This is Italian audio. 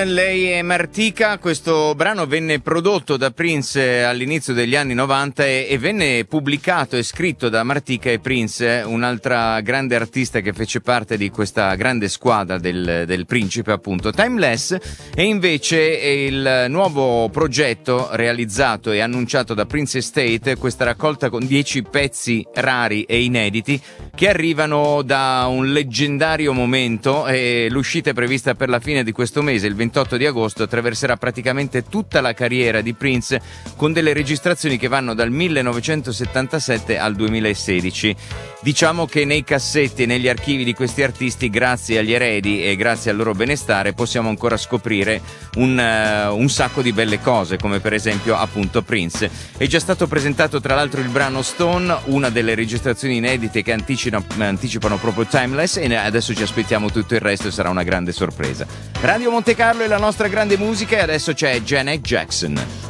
lei è Martika. Questo brano venne prodotto da Prince all'inizio degli anni 90 e venne pubblicato e scritto da Martika e Prince, un'altra grande artista che fece parte di questa grande squadra del Principe, appunto. Timeless è invece il nuovo progetto realizzato e annunciato da Prince Estate, questa raccolta con 10 pezzi rari e inediti che arrivano da un leggendario momento, e l'uscita è prevista per la fine di questo mese, il 28 di agosto. Attraverserà praticamente tutta la carriera di Prince con delle registrazioni che vanno dal 1977 al 2016. Diciamo che nei cassetti e negli archivi di questi artisti, grazie agli eredi e grazie al loro benestare, possiamo ancora scoprire un sacco di belle cose, come per esempio appunto Prince. È già stato presentato tra l'altro il brano Stone, una delle registrazioni inedite che anticipano proprio Timeless, e adesso ci aspettiamo tutto il resto e sarà una grande sorpresa. Radio Monte Carlo è la nostra grande musica, e adesso c'è Janet Jackson.